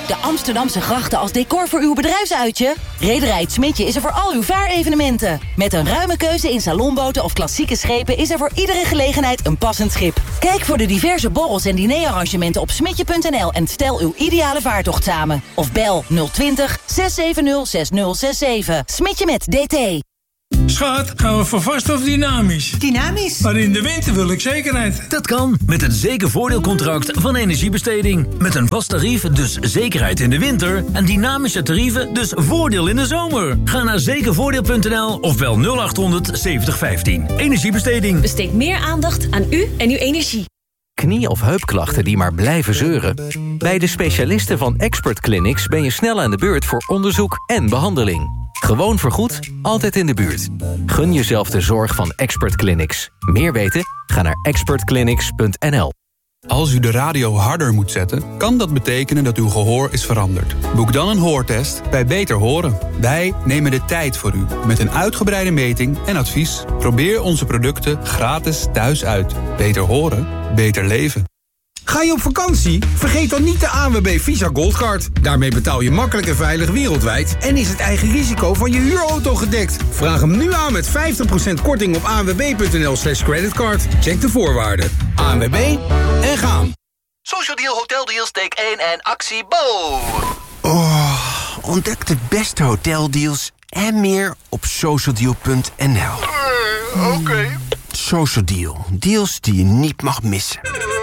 De Amsterdamse grachten als decor voor uw bedrijfsuitje? Rederij ' t Smitje is er voor al uw vaarevenementen. Met een ruime keuze in salonboten of klassieke schepen is er voor iedere gelegenheid een passend schip. Kijk voor de diverse borrels en dinerarrangementen op smidje.nl en stel uw ideale vaartocht samen. Of bel 020 670 6067. Smitje met DT. Schat, gaan we voor vast of dynamisch? Dynamisch. Maar in de winter wil ik zekerheid. Dat kan met het zekervoordeelcontract van Energiebesteding. Met een vast tarief, dus zekerheid in de winter. En dynamische tarieven, dus voordeel in de zomer. Ga naar zekervoordeel.nl of bel 0800 7015. Energiebesteding. Besteed meer aandacht aan u en uw energie. Knie- of heupklachten die maar blijven zeuren? Bij de specialisten van Expert Clinics ben je snel aan de beurt voor onderzoek en behandeling. Gewoon vergoed, altijd in de buurt. Gun jezelf de zorg van Expert Clinics. Meer weten? Ga naar expertclinics.nl. Als u de radio harder moet zetten, kan dat betekenen dat uw gehoor is veranderd. Boek dan een hoortest bij Beter Horen. Wij nemen de tijd voor u, met een uitgebreide meting en advies. Probeer onze producten gratis thuis uit. Beter horen, beter leven. Ga je op vakantie? Vergeet dan niet de ANWB Visa Goldcard. Daarmee betaal je makkelijk en veilig wereldwijd... en is het eigen risico van je huurauto gedekt. Vraag hem nu aan met 50% korting op anwb.nl/creditcard. Check de voorwaarden. ANWB en gaan. Social Deal Hotel Deals, take 1 en actie Bo. Ontdek de beste hoteldeals en meer op socialdeal.nl. Oké. Social Deal. Deals die je niet mag missen.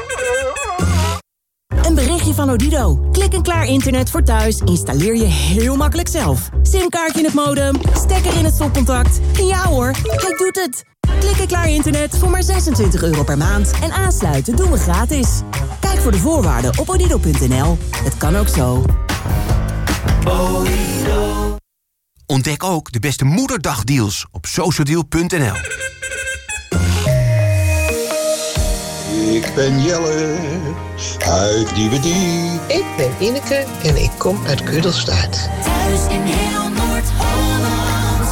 Een berichtje van Odido. Klik en klaar internet voor thuis installeer je heel makkelijk zelf. Simkaartje in het modem, stekker in het stopcontact. En ja hoor, hij doet het. Klik en klaar internet voor maar €26 per maand. En aansluiten doen we gratis. Kijk voor de voorwaarden op odido.nl. Het kan ook zo. Odido. Ontdek ook de beste moederdagdeals op socialdeal.nl. Ik ben Jelle, uit Nieuwediep. Ik ben Ineke en ik kom uit Kudelstaart. Thuis in heel Noord-Holland.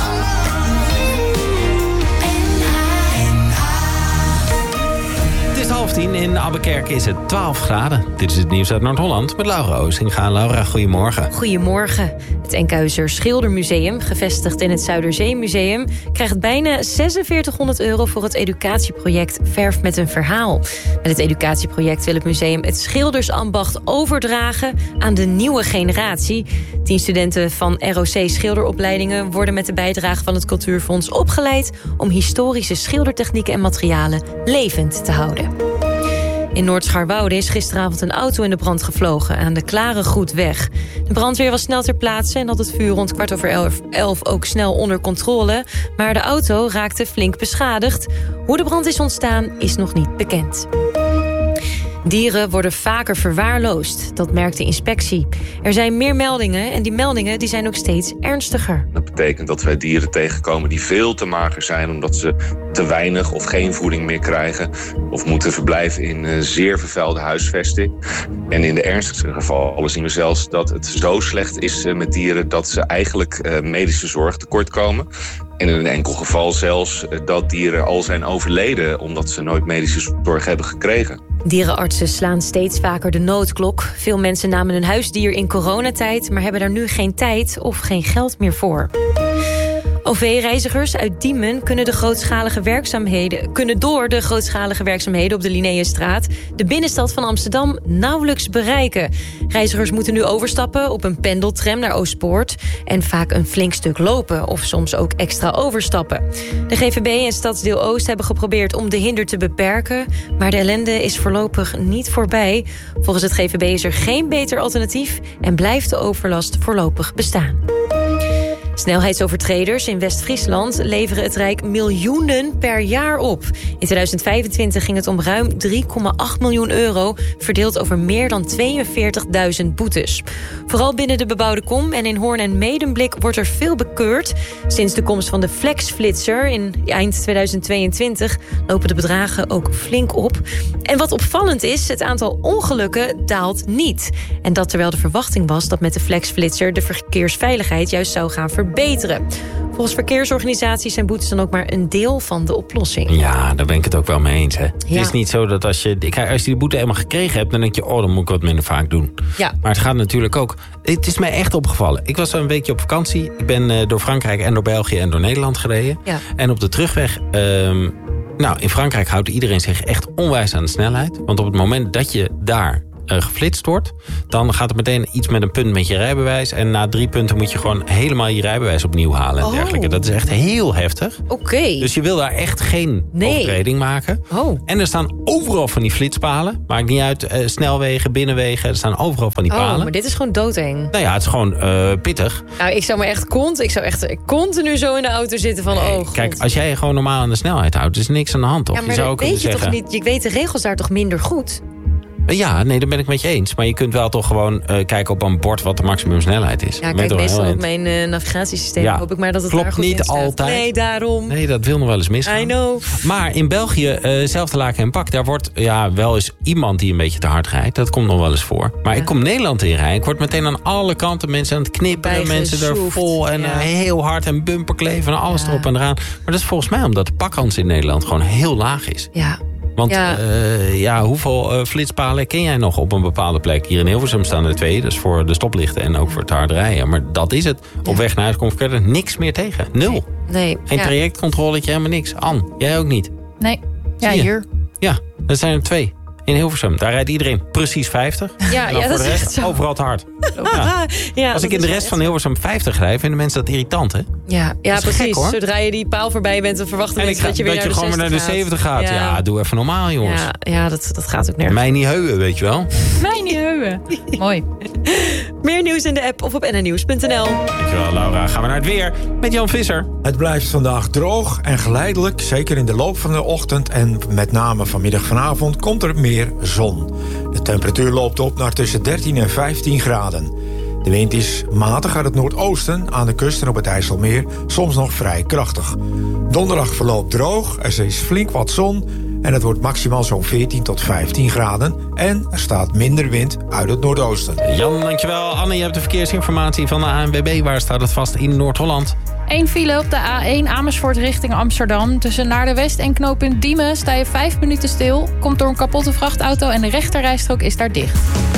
Het is 9:30. In Abbekerk is het 12 graden. Dit is het nieuws uit Noord-Holland met Laura Oostinga. Laura, goedemorgen. Goedemorgen. Het Enkhuizer Schildermuseum, gevestigd in het Zuiderzeemuseum, krijgt bijna €4600 voor het educatieproject Verf met een verhaal. Met het educatieproject wil het museum het schildersambacht overdragen aan de nieuwe generatie. 10 studenten van ROC schilderopleidingen worden met de bijdrage van het Cultuurfonds opgeleid om historische schildertechnieken en materialen levend te houden. In Noord-Scharwoude is gisteravond een auto in de brand gevlogen aan de Klarengoedweg. De brandweer was snel ter plaatse en had het vuur rond 11:15 ook snel onder controle. Maar de auto raakte flink beschadigd. Hoe de brand is ontstaan is nog niet bekend. Dieren worden vaker verwaarloosd, dat merkt de inspectie. Er zijn meer meldingen en die meldingen die zijn ook steeds ernstiger. Dat betekent dat wij dieren tegenkomen die veel te mager zijn omdat ze te weinig of geen voeding meer krijgen of moeten verblijven in zeer vervuilde huisvesting. En in de ernstigste gevallen zien we zelfs dat het zo slecht is met dieren dat ze eigenlijk medische zorg tekort komen. En in een enkel geval zelfs dat dieren al zijn overleden omdat ze nooit medische zorg hebben gekregen. Dierenartsen slaan steeds vaker de noodklok. Veel mensen namen een huisdier in coronatijd, maar hebben daar nu geen tijd of geen geld meer voor. OV-reizigers uit Diemen kunnen door de grootschalige werkzaamheden op de Linnaeusstraat de binnenstad van Amsterdam nauwelijks bereiken. Reizigers moeten nu overstappen op een pendeltram naar Oostpoort en vaak een flink stuk lopen of soms ook extra overstappen. De GVB en Stadsdeel Oost hebben geprobeerd om de hinder te beperken, maar de ellende is voorlopig niet voorbij. Volgens het GVB is er geen beter alternatief en blijft de overlast voorlopig bestaan. Snelheidsovertreders in West-Friesland leveren het Rijk miljoenen per jaar op. In 2025 ging het om ruim €3,8 miljoen, verdeeld over meer dan 42.000 boetes. Vooral binnen de bebouwde kom en in Hoorn en Medemblik wordt er veel bekeurd. Sinds de komst van de flexflitser in eind 2022 lopen de bedragen ook flink op. En wat opvallend is, het aantal ongelukken daalt niet. En dat terwijl de verwachting was dat met de flexflitser de verkeersveiligheid juist zou gaan verbeteren. Volgens verkeersorganisaties zijn boetes dan ook maar een deel van de oplossing. Ja, daar ben ik het ook wel mee eens. Hè. Ja. Het is niet zo dat als je die boete eenmaal gekregen hebt, dan denk je, dan moet ik wat minder vaak doen. Ja. Maar het gaat natuurlijk ook. Het is mij echt opgevallen. Ik was een weekje op vakantie. Ik ben door Frankrijk en door België en door Nederland gereden. Ja. En op de terugweg, in Frankrijk houdt iedereen zich echt onwijs aan de snelheid. Want op het moment dat je daar geflitst wordt, dan gaat het meteen iets met een punt met je rijbewijs. En na 3 punten moet je gewoon helemaal je rijbewijs opnieuw halen en dergelijke. Dat is echt heel heftig. Oké. Dus je wil daar echt geen overtreding maken. En er staan overal van die flitspalen. Maakt niet uit, snelwegen, binnenwegen. Er staan overal van die palen. Maar dit is gewoon doodeng. Nou ja, het is gewoon pittig. Nou, ik zou echt continu zo in de auto zitten van God. Kijk, als jij gewoon normaal aan de snelheid houdt, is niks aan de hand, toch? Ja, maar je zou ook weet je zeggen, toch niet? Je weet de regels daar toch minder goed? Ja, nee, dat ben ik met je eens. Maar je kunt wel toch gewoon kijken op een bord wat de maximumsnelheid is. Ja, kijk meestal op mijn navigatiesysteem. Ja, hoop ik maar dat het klopt daar goed niet in staat. altijd. Nee, daarom. Nee, dat wil nog wel eens misgaan. I know. Maar in België, zelfde laken en pak, daar wordt wel eens iemand die een beetje te hard rijdt. Dat komt nog wel eens voor. Maar ik kom Nederland in rijden. Ik word meteen aan alle kanten mensen aan het knipperen. Mensen er vol en heel hard en bumperkleven en alles erop en eraan. Maar dat is volgens mij omdat de pakkans in Nederland gewoon heel laag is. Ja. Want hoeveel flitspalen ken jij nog op een bepaalde plek? Hier in Hilversum staan er 2. Dat is voor de stoplichten en ook voor het hard rijden. Maar dat is het. Op weg naar huis kom ik verder niks meer tegen. 0. Nee. Geen trajectcontroletje, helemaal niks. Ann, jij ook niet? Nee. Ja, hier. Ja, dat zijn er 2. In Hilversum, daar rijdt iedereen precies 50. Ja, en dat de is rest echt zo. Overal te hard. Ja. Als ik in de rest van Hilversum 50 rijd, vinden mensen dat irritant, hè? Ja, precies. Gek, hoor. Zodra je die paal voorbij bent, dan verwachten mensen dat je weer naar de 70 gaat. Ja, doe even normaal, jongens. Ja, dat gaat ook nergens. Mij niet heuwen, weet je wel. Mij niet heuwen. Mooi. Meer nieuws in de app of op nnnieuws.nl. Dankjewel, Laura. Gaan we naar het weer met Jan Visser. Het blijft vandaag droog en geleidelijk, zeker in de loop van de ochtend en met name vanmiddag vanavond, komt er meer zon. De temperatuur loopt op naar tussen 13 en 15 graden. De wind is matig uit het noordoosten, aan de kust en op het IJsselmeer, soms nog vrij krachtig. Donderdag verloopt droog, er is flink wat zon en het wordt maximaal zo'n 14 tot 15 graden. En er staat minder wind uit het noordoosten. Jan, dankjewel. Anne, je hebt de verkeersinformatie van de ANWB. Waar staat het vast in Noord-Holland? 1 file op de A1 Amersfoort richting Amsterdam. Tussen Naarden-West en knooppunt Diemen sta je 5 minuten stil. Komt door een kapotte vrachtauto en de rechterrijstrook is daar dicht.